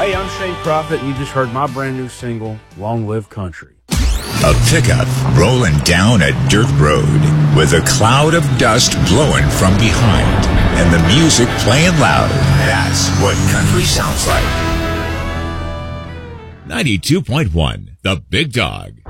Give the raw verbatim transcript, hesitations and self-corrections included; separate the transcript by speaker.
Speaker 1: Hey, I'm Shane Prophet, and you just heard my brand new single, Long Live Country.
Speaker 2: A pickup rolling down a dirt road with a cloud of dust blowing from behind and the music playing loud. That's what country sounds like.
Speaker 3: ninety-two point one, The Big Dog.